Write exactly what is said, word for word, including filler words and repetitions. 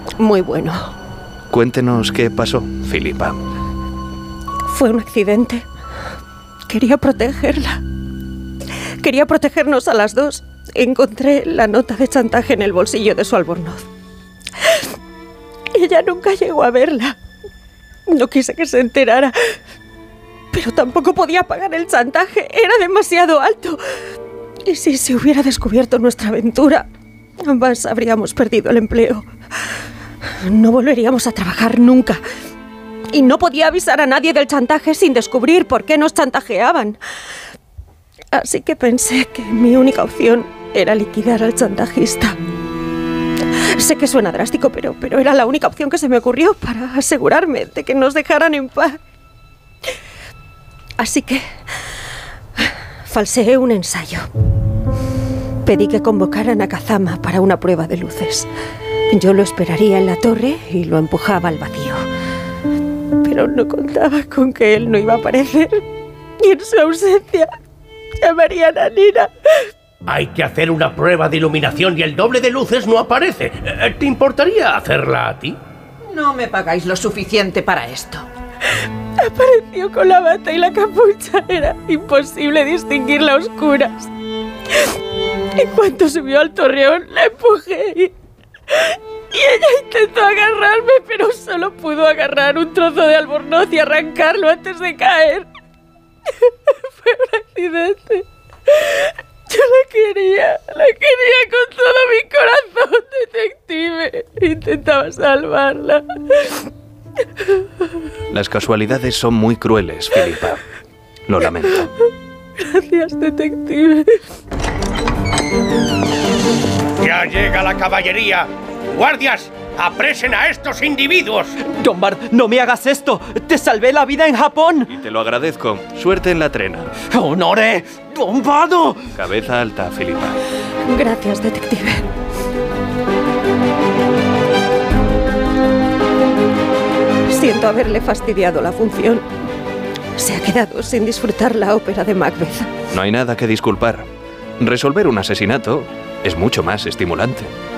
Muy bueno. Cuéntenos qué pasó, Filipa. Fue un accidente. Quería protegerla. Quería protegernos a las dos. Encontré la nota de chantaje en el bolsillo de su albornoz. Ella nunca llegó a verla. No quise que se enterara. Pero tampoco podía pagar el chantaje. Era demasiado alto. Y si se hubiera descubierto nuestra aventura, ambas habríamos perdido el empleo. No volveríamos a trabajar nunca. Y no podía avisar a nadie del chantaje sin descubrir por qué nos chantajeaban. Así que pensé que mi única opción era liquidar al chantajista. Sé que suena drástico, pero, pero era la única opción que se me ocurrió para asegurarme de que nos dejaran en paz. Así que falseé un ensayo. Pedí que convocaran a Kazama para una prueba de luces. Yo lo esperaría en la torre y lo empujaba al vacío. Pero no contaba con que él no iba a aparecer. Y en su ausencia llamarían a Nina. Hay que hacer una prueba de iluminación y el doble de luces no aparece. ¿Te importaría hacerla a ti? No me pagáis lo suficiente para esto. Apareció con la bata y la capucha. Era imposible distinguirla a oscuras. En cuanto subió al torreón, la empujé y... y ella intentó agarrarme, pero solo pudo agarrar un trozo de albornoz y arrancarlo antes de caer. Fue un accidente. Yo la quería, la quería con todo mi corazón, detective. Intentaba salvarla. Las casualidades son muy crueles, Filipa. Lo lamento. Gracias, detective. ¡Ya llega la caballería! ¡Guardias! ¡Apresen a estos individuos! Don Bart, no me hagas esto. Te salvé la vida en Japón. Y te lo agradezco. Suerte en la trena. ¡Honore! ¡Don Bardo! Cabeza alta, Filipa. Gracias, detective. Siento haberle fastidiado la función. Se ha quedado sin disfrutar la ópera de Macbeth. No hay nada que disculpar. Resolver un asesinato es mucho más estimulante.